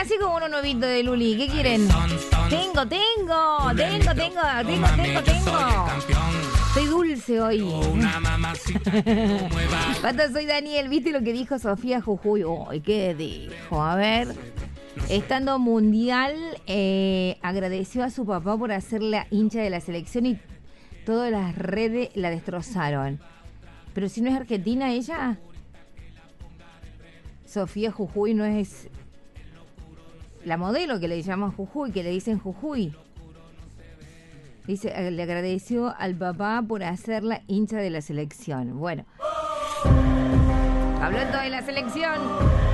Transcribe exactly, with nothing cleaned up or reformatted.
así como uno novito de Luli. ¿Qué quieren? Tengo, tengo, tengo, tengo, tengo, tengo, tengo. Estoy dulce hoy. Pato, soy Daniel. ¿Viste lo que dijo Sofía Jujuy? Uy, ¿qué dijo? A ver. Estando mundial, eh, agradeció a su papá por hacerla hincha de la selección y todas las redes la destrozaron. Pero si no es argentina ella, Sofía Jujuy no es la modelo que le llaman Jujuy, que le dicen Jujuy. Dice, le agradeció al papá por hacerla hincha de la selección. Bueno, hablando de la selección.